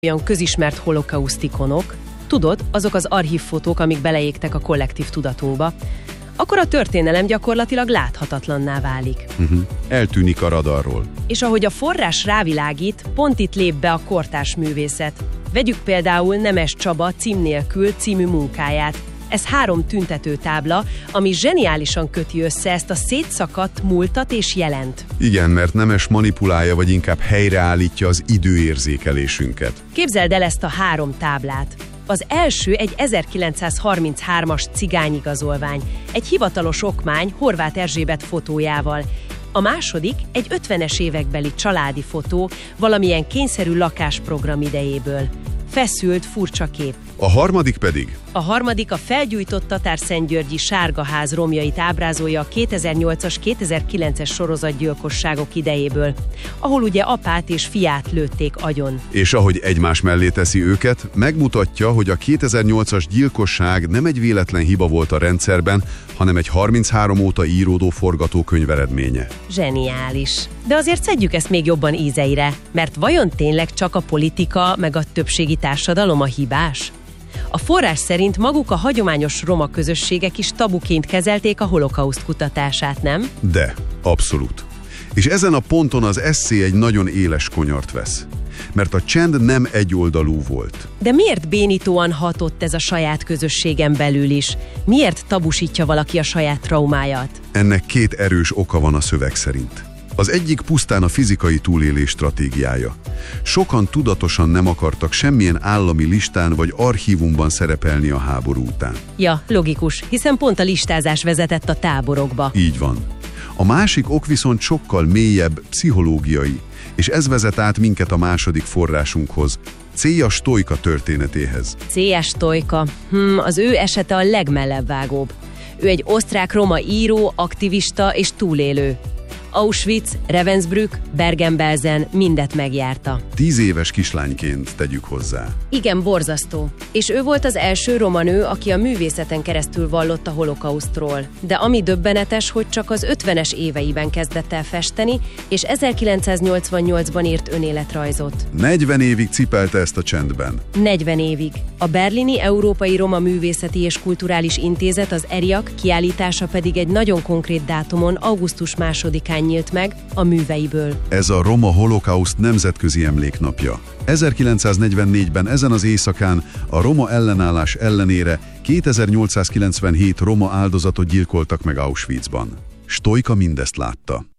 olyan közismert holokausztikonok, tudod, azok az archívfotók, amik beleégtek a kollektív tudatunkba, akkor a történelem gyakorlatilag láthatatlanná válik. Eltűnik a radarról. És ahogy a forrás rávilágít, pont itt lép be a kortárs művészet. Vegyük például Nemes Csaba Cím nélkül című munkáját. Ez 3 tüntetőtábla, ami zseniálisan köti össze ezt a szétszakadt múltat és jelent. Igen, mert Nemes manipulálja, vagy inkább helyreállítja az időérzékelésünket. Képzeld el ezt a 3 táblát. Az első egy 1933-as cigányigazolvány, egy hivatalos okmány Horváth Erzsébet fotójával. A második egy 50-es évekbeli családi fotó valamilyen kényszerű lakásprogram idejéből. Feszült, furcsa kép. A harmadik pedig? A harmadik a felgyújtott tatárszentgyörgyi Sárgaház romjait ábrázolja a 2008-as, 2009-es sorozatgyilkosságok idejéből, ahol ugye apát és fiát lőtték agyon. És ahogy egymás mellé teszi őket, megmutatja, hogy a 2008-as gyilkosság nem egy véletlen hiba volt a rendszerben, hanem egy 33 óta íródó forgatókönyv eredménye. Zseniális. De azért szedjük ezt még jobban ízeire, mert vajon tényleg csak a politika meg a többségi társadalom a hibás? A forrás szerint maguk a hagyományos roma közösségek is tabuként kezelték a holokauszt kutatását, nem? De, abszolút. És ezen a ponton az esszé egy nagyon éles konyart vesz. Mert a csend nem egyoldalú volt. De miért bénítóan hatott ez a saját közösségen belül is? Miért tabusítja valaki a saját traumáját? Ennek 2 erős oka van a szöveg szerint. Az egyik pusztán a fizikai túlélés stratégiája. Sokan tudatosan nem akartak semmilyen állami listán vagy archívumban szerepelni a háború után. Ja, logikus, hiszen pont a listázás vezetett a táborokba. Így van. A másik ok viszont sokkal mélyebb, pszichológiai, és ez vezet át minket a második forrásunkhoz, Céja Stojka történetéhez. Céja Stojka. Az ő esete a legmellebbvágóbb. Ő egy osztrák-roma író, aktivista és túlélő. Auschwitz, Ravensbrück, Bergen-Belsen mindet megjárta. 10 éves kislányként tegyük hozzá. Igen, borzasztó. És ő volt az első roma nő, aki a művészeten keresztül vallott a holokausztról. De ami döbbenetes, hogy csak az 50-es éveiben kezdett el festeni, és 1988-ban írt önéletrajzot. 40 évig cipelte ezt a csendben. 40 évig. A berlini Európai Roma Művészeti és Kulturális Intézet, az ERIAK kiállítása pedig egy nagyon konkrét dátumon, augusztus 2-án nyílt meg a műveiből. Ez a Roma Holokauszt nemzetközi emléknapja. 1944-ben ezen az éjszakán a roma ellenállás ellenére 2897 roma áldozatot gyilkoltak meg Auschwitzban. Stojka mindezt látta.